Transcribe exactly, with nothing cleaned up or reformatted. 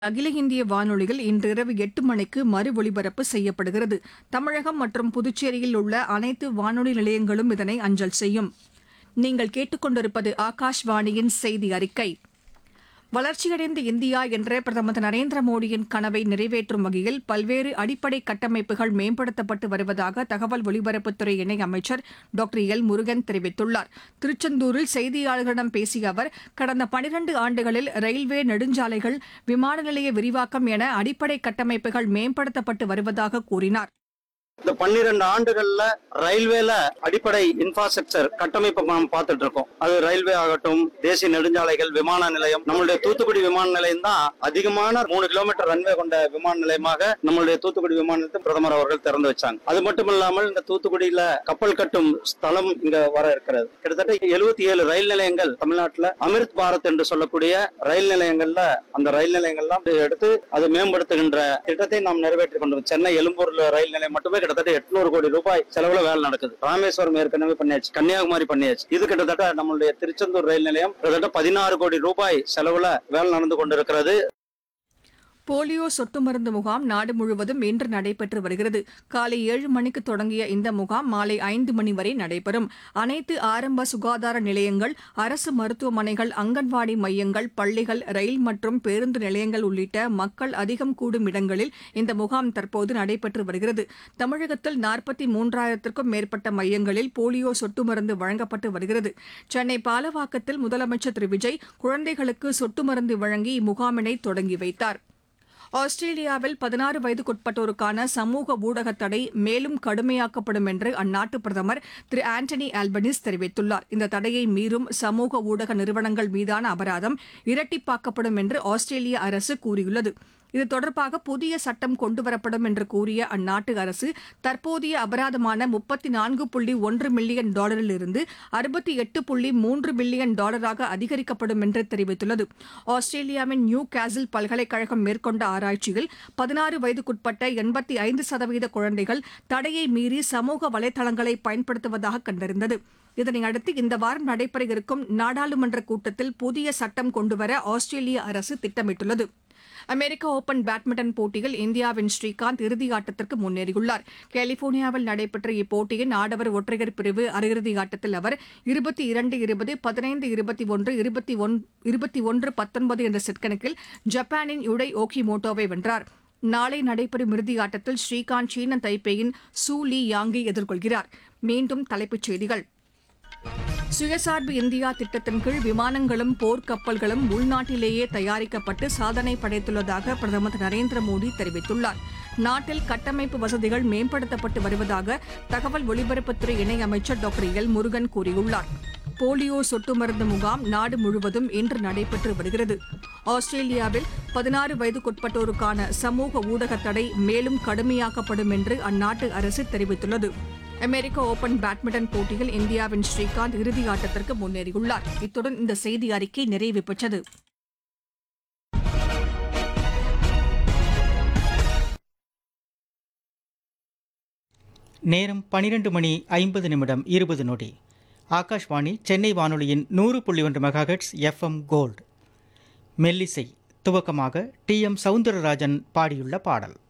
அகில இந்திய வானொலியில் இன்றிரவு எட்டு மணிக்கு மறு ஒலிபரப்பு செய்யப்படுகிறது. தமிழகம் மற்றும் புதுச்சேரியில் உள்ள அனைத்து வானொலி நிலையங்களும் இதனை அஞ்சல் செய்யும். நீங்கள் கேட்டுக்கொண்டிருப்பது ஆகாஷ்வாணியின் செய்தி அறிக்கை. வளர்ச்சியடைந்த இந்தியா என்ற பிரதமர் திரு நரேந்திர மோடியின் கனவை நிறைவேற்றும் வகையில் பல்வேறு அடிப்படை கட்டமைப்புகள் மேம்படுத்தப்பட்டு வருவதாக தகவல் ஒலிபரப்புத்துறை இணையமைச்சர் டாக்டர் எல் முருகன் தெரிவித்துள்ளார். திருச்செந்தூரில் செய்தியாளர்களிடம் பேசிய அவர், கடந்த பனிரண்டு ஆண்டுகளில் ரயில்வே, நெடுஞ்சாலைகள், விமான நிலைய விரிவாக்கம் என அடிப்படை கட்டமைப்புகள் மேம்படுத்தப்பட்டு வருவதாக கூறினார். இந்த பன்னிரண்டு ஆண்டுகள்ல ரயில்வேல அடிப்படை இன்ஃப்ராஸ்ட்ரக்சர் கட்டமைப்பு நாம் பார்த்துட்டு இருக்கோம். அது ரயில்வே ஆகட்டும், தேசிய நெடுஞ்சாலைகள், விமான நிலையம். நம்மளுடைய தூத்துக்குடி விமான நிலையம் தான் அதிகமான மூணு கிலோமீட்டர் ரன்வே கொண்ட விமான நிலையமாக நம்மளுடைய தூத்துக்குடி விமான நிலையத்தை பிரதமர் அவர்கள் திறந்து வச்சாங்க. அது மட்டும் இல்லாமல் இந்த தூத்துக்குடியில கப்பல் கட்டும் ஸ்தலம் இங்க வர இருக்கிறது. கிட்டத்தட்ட எழுபத்தி ஏழு ரயில் நிலையங்கள் தமிழ்நாட்டுல அமிர்த் பாரத் என்று சொல்லக்கூடிய ரயில் நிலையங்கள்ல அந்த ரயில் நிலையங்கள்லாம் எடுத்து அதை மேம்படுத்துகின்ற திட்டத்தை நாம் நிறைவேற்றிக் கொண்டோம். சென்னை எழும்பூர் ரயில் நிலையம் மட்டுமே கிட்டத்தட்ட எட்நூறு கோடி ரூபாய் செலவுல வேலை நடக்குது. ராமேஸ்வரம் ஏற்கனவே பண்ணியாச்சு, கன்னியாகுமரி பண்ணியாச்சு. இது கிட்டத்தட்ட நம்மளுடைய திருச்செந்தூர் ரயில் நிலையம் கிட்டத்தட்ட பதினாறு கோடி ரூபாய் செலவுல வேலை நடந்து கொண்டிருக்கிறது. போலியோ சொட்டு மருந்து முகாம் நாடு முழுவதும் இன்று நடைபெற்று வருகிறது. காலை ஏழு மணிக்கு தொடங்கிய இந்த முகாம் மாலை ஐந்து மணி வரை நடைபெறும். அனைத்து ஆரம்ப சுகாதார நிலையங்கள், அரசு மருத்துவமனைகள், அங்கன்வாடி மையங்கள், பள்ளிகள், ரயில் மற்றும் பேருந்து நிலையங்கள் உள்ளிட்ட மக்கள் அதிகம் கூடும் இடங்களில் இந்த முகாம் தற்போது நடைபெற்று வருகிறது. தமிழகத்தில் நாற்பத்தி மூன்றாயிரத்திற்கும் மேற்பட்ட மையங்களில் போலியோ சொட்டு மருந்து வழங்கப்பட்டு வருகிறது. சென்னை பாலவாக்கத்தில் முதலமைச்சர் திரு விஜய் குழந்தைகளுக்கு சொட்டு மருந்து வழங்கி இம்முகாமினை தொடங்கி வைத்தார். ஆஸ்திரேலியாவில் பதினாறு வயதுக்குட்பட்டோருக்கான சமூக ஊடக தடை மேலும் கடுமையாக்கப்படும் என்று அந்நாட்டு பிரதமர் திரு ஆண்டனி ஆல்பனீஸ் தெரிவித்துள்ளார். இந்த தடையை மீறும் சமூக ஊடக நிறுவனங்கள் மீதான அபராதம் இரட்டிப்பாக்கப்படும் என்று ஆஸ்திரேலிய அரசு கூறியுள்ளது. இது தொடர்பாக புதிய சட்டம் கொண்டுவரப்படும் என்று கூறிய அந்நாட்டு அரசு, தற்போதைய அபராதமான முப்பத்தி நான்கு புள்ளி ஒன்று மில்லியன் டாலரிலிருந்து அறுபத்தி எட்டு புள்ளி மூன்று மில்லியன் டாலராக அதிகரிக்கப்படும் என்று தெரிவித்துள்ளது. ஆஸ்திரேலியாவின் நியூ கேசில் பல்கலைக்கழகம் மேற்கொண்ட ஆராய்ச்சியில் பதினாறு வயதுக்குட்பட்ட எண்பத்தி ஐந்து சதவீத குழந்தைகள் தடையை மீறி சமூக வலைதளங்களை பயன்படுத்துவதாக கண்டறிந்தது. இதனையடுத்து இந்த வாரம் நடைபெற இருக்கும் நாடாளுமன்ற கூட்டத்தில் புதிய சட்டம் கொண்டுவர ஆஸ்திரேலிய அரசு திட்டமிட்டுள்ளது. அமெரிக்க ஓபன் பேட்மிண்டன் போட்டியில் இந்தியாவின் ஸ்ரீகாந்த் இறுதியாட்டத்திற்கு முன்னேறியுள்ளார். கலிபோர்னியாவில் நடைபெற்ற இப்போட்டியின் ஆடவர் ஒற்றையர் பிரிவு அரையிறுதி ஆட்டத்தில் அவர் இருபத்தி இரண்டு இருபது, பதினைந்து இருபத்தி ஒன்று, இருபத்தி ஒன்று பத்தொன்பது என்ற செட் கணக்கில் ஜப்பானின் யுடை ஓகிமோட்டோவை வென்றார். நாளை நடைபெறும் இறுதியாட்டத்தில் ஸ்ரீகாந்த் சீன தைப்பேயின் சூ லீ யாங்கை எதிர்கொள்கிறார். மீண்டும் தலைப்புச் செய்திகள். சுயசார்பு இந்தியா திட்டத்தின் கீழ் விமானங்களும் போர்க்கப்பல்களும் உள்நாட்டிலேயே தயாரிக்கப்பட்டு சாதனை படைத்துள்ளதாக பிரதமர் திரு நரேந்திர மோடி தெரிவித்துள்ளார். நாட்டில் கட்டமைப்பு வசதிகள் மேம்படுத்தப்பட்டு வருவதாக தகவல் ஒலிபரப்புத்துறை இணையமைச்சர் டாக்டர் எல் முருகன் கூறியுள்ளார். போலியோ சொட்டு மருந்து முகாம் நாடு முழுவதும் இன்று நடைபெற்று வருகிறது. ஆஸ்திரேலியாவில் பதினாறு வயதுக்குட்பட்டோருக்கான சமூக ஊடக தடை மேலும் கடுமையாக்கப்படும் என்று அந்நாட்டு அரசு தெரிவித்துள்ளது. அமெரிக்க ஓபன் பேட்மிண்டன் போட்டியில் இந்தியாவின் ஸ்ரீகாந்த் இறுதியாட்டத்திற்கு முன்னேறியுள்ளார். இத்துடன் இந்த செய்தி அறிக்கை நிறைவு பெற்றது. நேரம் பனிரெண்டு மணி ஐம்பது நிமிடம் இருபது நொடி. ஆகாஷ்வாணி சென்னை வானொலியின் நூறு புள்ளி ஒன்று மெகாஹெட்ஸ் எஃப்எம் கோல்டு. மெல்லிசை துவக்கமாக டி எம் சவுந்தரராஜன் பாடியுள்ள பாடல்.